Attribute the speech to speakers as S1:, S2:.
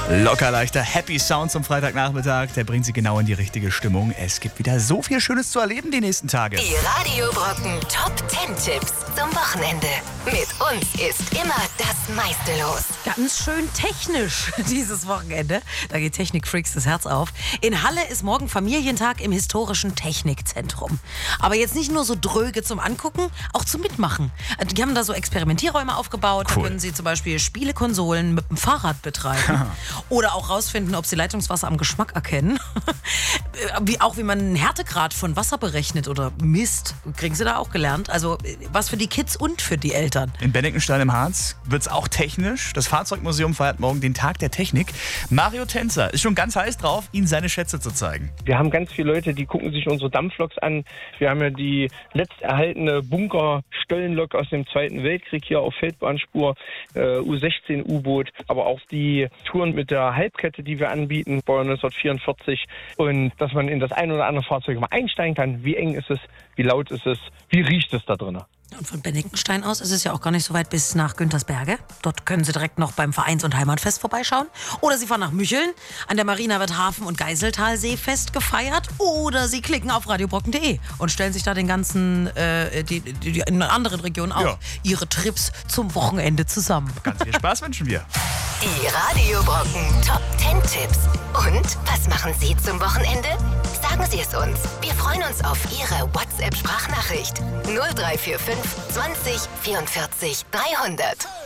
S1: Locker leichter Happy Sound zum Freitagnachmittag, der bringt Sie genau in die richtige Stimmung. Es gibt wieder so viel Schönes zu erleben die nächsten Tage.
S2: Die Radio Brocken Top 10 Tipps zum Wochenende. Mit uns ist immer das meiste los.
S3: Ganz schön technisch dieses Wochenende. Da geht Technikfreaks das Herz auf. In Halle ist morgen Familientag im historischen Technikzentrum. Aber jetzt nicht nur so dröge zum Angucken, auch zum Mitmachen. Die haben da so Experimentierräume aufgebaut.
S1: Cool.
S3: Da können Sie zum Beispiel Spielekonsolen mit dem Fahrrad betreiben. Oder auch rausfinden, ob Sie Leitungswasser am Geschmack erkennen. Wie man einen Härtegrad von Wasser berechnet oder misst. Kriegen Sie da auch gelernt. Also was für die Kids und für die Eltern.
S1: In Bennikenstein im Harz wird es auch technisch. Das Fahrzeugmuseum feiert morgen den Tag der Technik. Mario Tänzer ist schon ganz heiß drauf, Ihnen seine Schätze zu zeigen.
S4: Wir haben ganz viele Leute, die gucken sich unsere Dampfloks an. Wir haben ja die letzterhaltene Bunker-Stollenlok aus dem Zweiten Weltkrieg hier auf Feldbahnspur, U-16-U-Boot, aber auch die Touren mit der Halbkette, die wir anbieten, Baujahr 1944. Und dass man in das ein oder andere Fahrzeug mal einsteigen kann. Wie eng ist es? Wie laut ist es? Wie riecht es da drin?
S3: Und von Bennikenstein aus ist es ja auch gar nicht so weit bis nach Güntersberge. Dort können Sie direkt noch beim Vereins- und Heimatfest vorbeischauen. Oder Sie fahren nach Mücheln. An der Marina wird Hafen- und Geiseltalseefest gefeiert. Oder Sie klicken auf radiobrocken.de und stellen sich da den ganzen, die in anderen Regionen auch ihre Trips zum Wochenende zusammen.
S1: Ganz viel Spaß wünschen wir.
S2: Die Radio Brocken Top 10 Tipps. Und was machen Sie zum Wochenende? Sagen Sie es uns. Wir freuen uns auf Ihre WhatsApp-Sprachnachricht. 0345 20 44 300.